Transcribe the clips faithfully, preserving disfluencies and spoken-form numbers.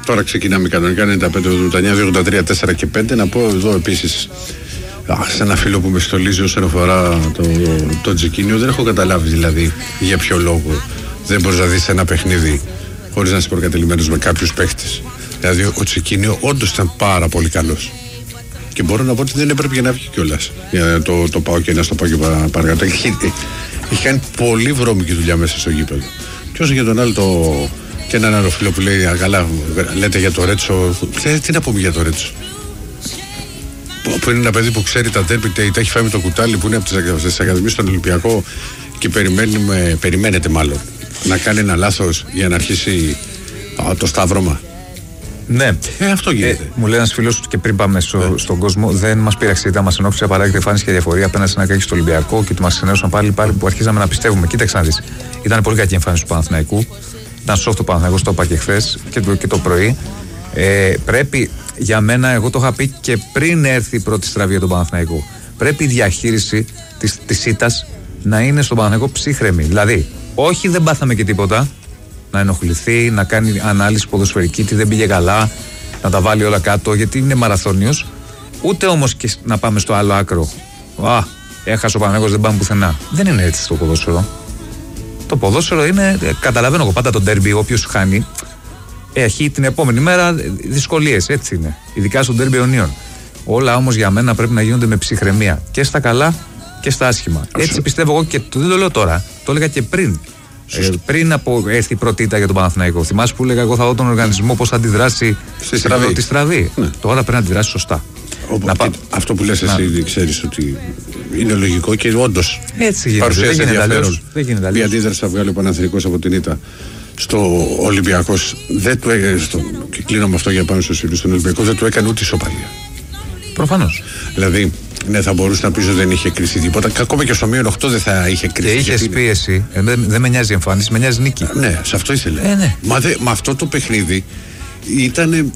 Τώρα ξεκινάμε κανονικά ενενήντα πέντε ογδόντα εννιά δύο ογδόντα τρία τέσσερα και πέντε. Να πω εδώ επίσης σε ένα φίλο που με στολίζει όσον αφορά το, το Τζικίνιο, δεν έχω καταλάβει δηλαδή για ποιο λόγο δεν μπορείς να δεις ένα παιχνίδι χωρίς να είσαι προκατελημένος με κάποιους παίχτες. Δηλαδή ο Τζικίνιο όντως ήταν πάρα πολύ καλός. Και μπορώ να πω ότι δεν έπρεπε να βγει κιόλας. Για το, το πάω και να στο πάω και παρακάτω. Έχει, έχει κάνει πολύ βρώμικη δουλειά μέσα στο γήπεδο. Και όσο για τον άλλο το. Και έναν άλλο φίλο που λέει αγαλά, λέτε για το Ρέτσο. Τι να πούμε για το Ρέτσο. Που είναι ένα παιδί που ξέρει τα τέρπι, τα έχει φάει με το κουτάλι, που είναι από τις ακαδημίες στον Ολυμπιακό και περιμένουμε, περιμένετε μάλλον να κάνει ένα λάθος για να αρχίσει α, το σταύρωμα. Ναι, ε, αυτό γίνεται. Ε, μου λέει ένας φίλος και πριν πάμε στο, ε. στον κόσμο, δεν μας πείραξε, ήταν μας ενόχλησε απαράδεκτη εμφάνιση και διαφορία απέναντι σε ένα κακή στο Ολυμπιακό και μας συνέωσαν πάλι, πάλι που αρχίζαμε να πιστεύουμε. Κοίταξε να δεις. Ήταν πολύ κακή εμφάνιση του Παναθηναϊκού. Ήταν soft το Παναθηναϊκός, το είπα και χθες και το, και το πρωί. Ε, πρέπει για μένα, εγώ το είχα πει και πριν έρθει η πρώτη στραβή για τον Παναθηναϊκό. Πρέπει η διαχείριση της, της ήττας να είναι στον Παναθηναϊκό ψύχρεμη. Δηλαδή, όχι δεν πάθαμε και τίποτα. Να ενοχληθεί, να κάνει ανάλυση ποδοσφαιρική, τι δεν πήγε καλά, να τα βάλει όλα κάτω, γιατί είναι μαραθώνιος. Ούτε όμως και να πάμε στο άλλο άκρο. Α, έχασε ο Παναθηναϊκός, δεν πάμε πουθενά. Δεν είναι έτσι το ποδόσφαιρο. Το ποδόσφαιρο είναι, καταλαβαίνω εγώ πάντα το ντέρμπι, όποιος χάνει, έχει την επόμενη μέρα δυσκολίες, έτσι είναι. Ειδικά στο ντέρμπι αιωνίων. Όλα όμως για μένα πρέπει να γίνονται με ψυχραιμία. Και στα καλά και στα άσχημα. Έτσι πιστεύω εγώ και το, δεν το λέω τώρα, το έλεγα και πριν. Ε, πριν από έρθει η πρώτη ήττα για τον Παναθηναϊκό. Θυμάσαι που έλεγα εγώ θα δω τον οργανισμό πώς θα αντιδράσει στη στραβή. στραβή. Ναι. Τώρα πρέπει να αντιδράσει σωστά. Ο, να πά... Αυτό που λες εσύ να... ξέρεις ότι είναι λογικό και όντως παρουσιάζει ενδιαφέρον. Η αντίδραση θα βγάλει ο Παναθηναϊκός από την ήττα στο Ολυμπιακός. Δεν του έκανε, στο... και κλείνω με αυτό για πάνω στο Σύλλου, στον Ολυμπιακό δεν του έκανε ούτε ισοπαλία. Προφανώς. Δηλαδή, ναι, θα μπορούσε να πει ότι δεν είχε κρυφτεί τίποτα. Ακόμα και στο μείον οκτώ δεν θα είχε κρυφτεί. Και είχε πίεση. Ε, δεν, δεν με νοιάζει η εμφάνιση, με νοιάζει νίκη. Ναι, σε αυτό ήθελε. Ε, ναι. Μα, δε, μα αυτό το παιχνίδι ήταν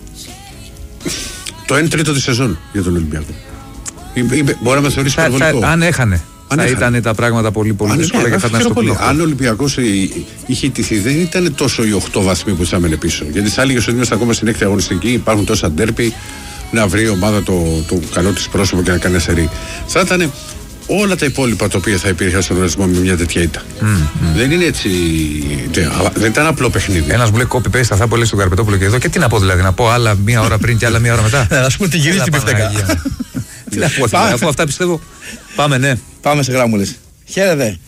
το ένα τρίτο τη σεζόν για τον Ολυμπιακό. Μπορεί να με θεωρήσει υπερβολικό. Αν έχανε. Αν θα είχαν. Ήταν τα πράγματα πολύ πολύ δύσκολα και θα ήταν στο πλήρω. Αν ο Ολυμπιακός είχε ιτηθεί, δεν ήταν τόσο οι οκτώ βαθμοί που ήσαμε πίσω. Γιατί θα έλεγε ότι είμαστε ακόμα στην έκτη αγωνιστική, υπάρχουν τόσα ντέρπι. Να βρει η ομάδα το, το καλό της πρόσωπο και να κάνει σερί. Θα ήταν όλα τα υπόλοιπα τα οποία θα υπήρχαν στον οργανισμό με μια τέτοια ήττα. Mm, mm. Δεν είναι έτσι. Δεν ήταν απλό παιχνίδι. Ένας μου λέει copy paste αυτά που λέει στον Καρπετόπουλο και εδώ. Και τι να πω δηλαδή, να πω άλλα μία ώρα πριν και άλλα μία ώρα μετά. Να σου πω τι γυρίζει την πιφτέκα. Τι να πω, αφού αυτά πιστεύω. Πάμε, ναι. Πάμε σε γράμμουλες. Χαίρετε.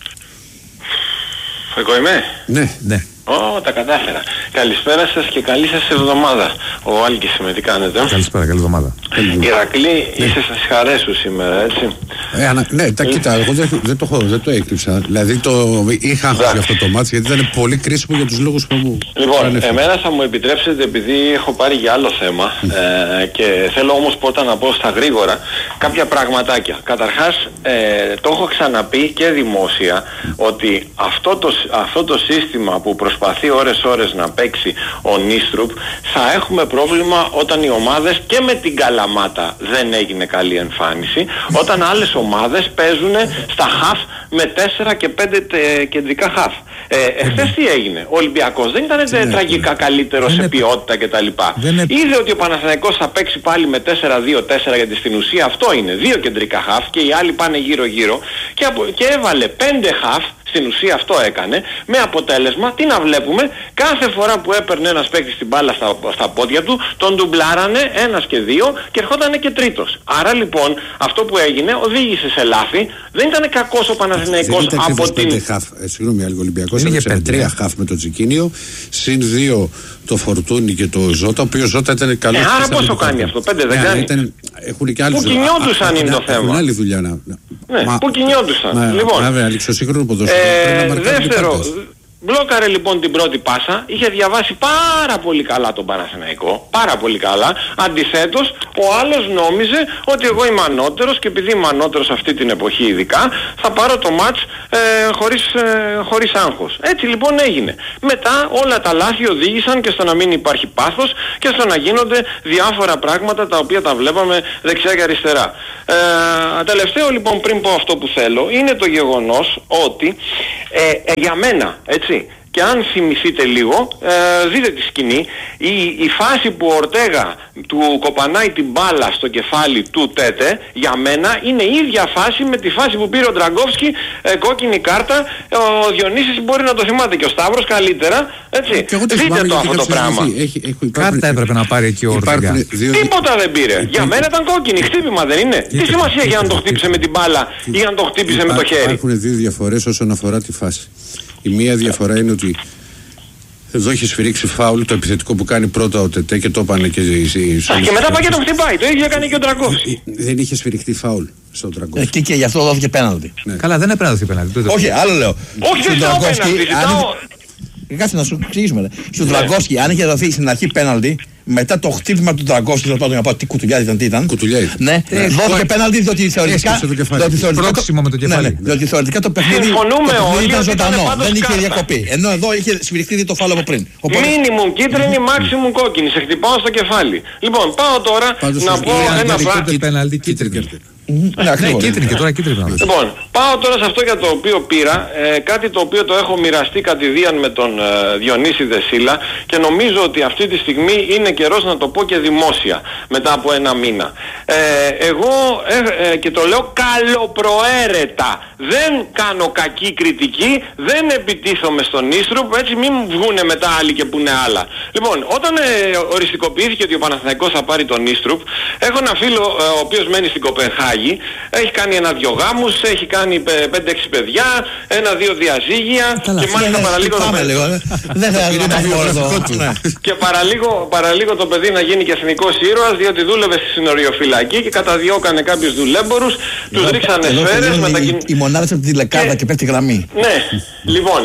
Εγώ είμαι. Ναι, ναι. Ω, τα κατάφερα. Καλησπέρα σας και καλή σας εβδομάδα. Ο Άλκης είμαι, τι κάνετε? Καλησπέρα, καλή εβδομάδα. Ηρακλή, ναι. Είσαι στα χαρές σου σήμερα, έτσι? Ε, ανα, ναι, τα κοίτα, εγώ δεν, δεν, το, δεν το έκλειψα. Δηλαδή το είχα χάσει αυτό το μάτς γιατί ήταν πολύ κρίσιμο για τους λόγους που μου. Λοιπόν, εμένα θα μου επιτρέψετε, επειδή έχω πάρει για άλλο θέμα mm. ε, και θέλω όμως πρώτα να πω στα γρήγορα κάποια πραγματάκια. Καταρχάς, ε, το έχω ξαναπεί και δημόσια mm. ότι αυτό το, αυτό το σύστημα που προσπαθεί προσπαθεί ώρες ώρες να παίξει ο Νίστρουπ, θα έχουμε πρόβλημα όταν οι ομάδες και με την Καλαμάτα δεν έγινε καλή εμφάνιση, όταν άλλες ομάδες παίζουν στα χαφ με τέσσερα και πέντε τε, κεντρικά χαφ. Ε, εχθές τι έγινε? Ο Ολυμπιακός δεν ήταν τε, τραγικά καλύτερο σε ποιότητα κτλ. Είδε ότι ο Παναθηναϊκός θα παίξει πάλι με τέσσερα δύο τέσσερα, γιατί στην ουσία αυτό είναι, δύο κεντρικά χαφ και οι άλλοι πάνε γύρω γύρω και, και έβαλε πέντε χαφ. Στην ουσία αυτό έκανε, με αποτέλεσμα, τι να βλέπουμε, κάθε φορά που έπαιρνε ένας παίκτης την μπάλα στα, στα πόδια του, τον ντουμπλάρανε ένας και δύο και ερχότανε και τρίτος. Άρα λοιπόν αυτό που έγινε οδήγησε σε λάθη, δεν ήταν κακός ο Παναθηναϊκός από την... Χαφ, ε, συγγνώμη, ο Ολυμπιακός έπαιξε τρία χαφ με το Τζικίνιο, συν δύο το Φορτούνι και το Ζώτα, ο οποίος Ζώτα ήταν καλός. Ε, άρα πόσο κάνει αυτό, πέντε δεν κάνει? Ήταν, έχουν και άλλους. Πού κινιόντουσαν είναι το θέμα. Έχουν άλλη δουλειά να... Ναι, μα, πού κινιόντουσαν. Μα, λοιπόν, βέβαια, αλεξοσύγχρονο ποδόσφαιρο. Ε, δεύτερο, μπλόκαρε λοιπόν την πρώτη πάσα, είχε διαβάσει πάρα πολύ καλά τον Παναθηναϊκό, πάρα πολύ καλά. Αντιθέτως, ο άλλος νόμιζε ότι εγώ είμαι ανώτερος και επειδή είμαι ανώτερος αυτή την εποχή ειδικά, θα πάρω το μάτς ε, χωρίς, ε, χωρίς άγχος. Έτσι λοιπόν έγινε. Μετά όλα τα λάθη οδήγησαν και στο να μην υπάρχει πάθος και στο να γίνονται διάφορα πράγματα τα οποία τα βλέπαμε δεξιά και αριστερά. Ε, τελευταίο λοιπόν πριν πω αυτό που θέλω, είναι το γεγονός ότι ε, ε, για μένα, έτσι, και αν θυμηθείτε λίγο, ε, δείτε τη σκηνή, η, η φάση που ο Ορτέγα του κοπανάει την μπάλα στο κεφάλι του Τέτε, για μένα είναι η ίδια φάση με τη φάση που πήρε ο Ντραγκόφσκι, ε, κόκκινη κάρτα, ο Διονύσης μπορεί να το θυμάται και ο Σταύρος καλύτερα, έτσι. Δείτε το αυτό το πράγμα. Έχει, έχει, Κάρτα έπρεπε να πάρει εκεί ο Ορτέγα. Τίποτα δεν πήρε. Για μένα ήταν κόκκινη, χτύπημα δεν είναι. Τι σημασία για να το χτύπησε με την μπάλα ή να το χτύπησε με το χέρι. Υπάρχουν δύο διαφορές όσον αφορά τη φάση. Η μία διαφορά είναι ότι εδώ έχει σφυρίξει φάουλ το επιθετικό που κάνει πρώτα ο Τετέ και το έπανε και οι Σόλες. Και μετά πάει και τον χτυπάει. Το ίδιο έκανε και ο Ντραγκόφσκι. Δεν είχε σφυριχτεί φάουλ στον Ντραγκόφσκι. Εκεί και γι' αυτό δόθηκε πέναλτι. Ναι. Καλά, δεν έπρεπε να δοθεί πέναλτι. Όχι, άλλο λέω. Όχι, δεν ζητάω πέναλτι. Κάτσε να σου εξηγήσουμε. Στον Ντραγκόφσκι, αν είχε δοθεί στην αρχή πέναλτι, μετά το χτύπημα του Ντραγκόφσκι, θα να πω τι κουτουλιά ήταν, τι ήταν. Κουτουλιά ήταν. Ναι, δόθηκε πέναλτι διότι θεωρητικά. Πρόξιμο με το κεφάλι. Διότι θεωρητικά το παιχνίδι ήταν ζωντανό. Δεν είχε διακοπή. Ενώ εδώ είχε σφυριχτεί το φάλο από πριν. Μίνιμουμ κίτρινη, μάξιμουμ κόκκινη. Σε χτυπάω στο κεφάλι. Λοιπόν, πάω τώρα να πω ένα πράγμα. Ναι, κίτρινη και τώρα κίτρινη. Λοιπόν, πάω τώρα σε αυτό για το οποίο πήρα, ε, κάτι το οποίο το έχω μοιραστεί κατηδίαν με τον ε, Διονύση Δεσίλα και νομίζω ότι αυτή τη στιγμή είναι καιρός να το πω και δημόσια μετά από ένα μήνα. Ε, εγώ ε, ε, και το λέω καλοπροαίρετα, δεν κάνω κακή κριτική, δεν επιτίθομαι στον Ίστρουπ, έτσι μην μου βγούνε μετά άλλοι και πούνε άλλα. Λοιπόν, όταν ε, οριστικοποιήθηκε ότι ο Παναθηναϊκός θα πάρει τον Ίστρουπ, έχω ένα φίλο ε, ο οποίος μένει στην Κοπενχάγη. Έχει κάνει ένα-δυο γάμους, έχει κάνει πέντε έξι παιδιά, ένα-δύο διαζύγια. Καλά, και μάλιστα παραλίγο το παιδί. Δεν χρειάζεται να πω εδώ. Και παραλίγο, παραλίγο το παιδί να γίνει και εθνικός ήρωας, διότι δούλευε στη συνοριοφυλακή και καταδιώκανε κάποιους δουλέμπορους, τους ρίξανε σφαίρες. Οι μονάδες από τη λεκάδα και πέφτει γραμμή. Ναι, λοιπόν.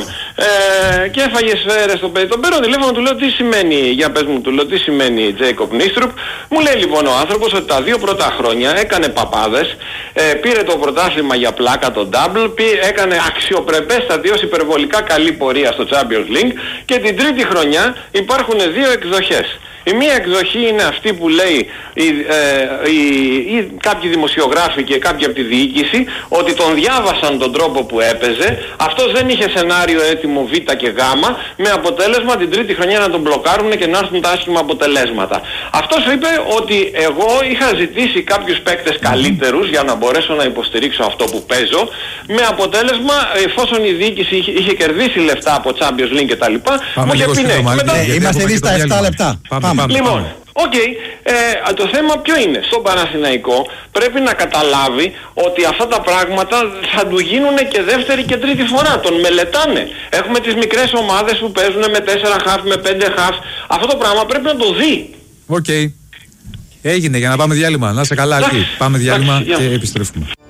Ε, και έφαγε σφαίρες στο παιδί. Τον παίρνω τηλέφωνο, του λέω τι σημαίνει, για πες μου, του λέω τι σημαίνει Τζέικοπ Νίστρουπ. Μου λέει λοιπόν ο άνθρωπος ότι τα δύο πρώτα χρόνια έκανε παπάδες, ε, πήρε το πρωτάθλημα για πλάκα το double, πή, έκανε αξιοπρεπέστατη ως υπερβολικά καλή πορεία στο Champions League και την τρίτη χρονιά υπάρχουν δύο εκδοχές. Η μία εκδοχή είναι αυτή που λέει η, ε, η, η, κάποιοι δημοσιογράφοι και κάποιοι από τη διοίκηση ότι τον διάβασαν τον τρόπο που έπαιζε, αυτός δεν είχε σενάριο έτοιμο Β και Γ, με αποτέλεσμα την τρίτη χρονιά να τον μπλοκάρουν και να έρθουν τα άσχημα αποτελέσματα. Αυτός είπε ότι εγώ είχα ζητήσει κάποιους παίκτες καλύτερους για να μπορέσω να υποστηρίξω αυτό που παίζω, με αποτέλεσμα εφόσον η διοίκηση είχε, είχε κερδίσει λεφτά από Champions League κτλ. Μου είχε πει ναι. Είμαστε ήδη στα επτά λεπτά. Λοιπόν, οκ, okay, ε, το θέμα ποιο είναι? Στον Παναθηναϊκό πρέπει να καταλάβει ότι αυτά τα πράγματα θα του γίνουν και δεύτερη και τρίτη φορά. Τον μελετάνε. Έχουμε τις μικρές ομάδες που παίζουν με τέσσερα χαφ, με πέντε χαφ. Αυτό το πράγμα πρέπει να το δει. Οκ. Okay. Έγινε για να πάμε διάλειμμα. Να είσαι καλά, Αλκή. Πάμε διάλειμμα και επιστρέφουμε.